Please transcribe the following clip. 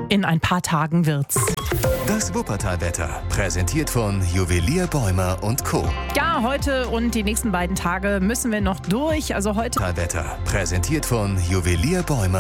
In ein paar Tagen wird's. Das Wuppertal-Wetter, präsentiert von Juwelier Bäumer und Co. Ja, heute und die nächsten beiden Tage müssen wir noch durch. Also heute Wetter, präsentiert von Juwelier Bäumer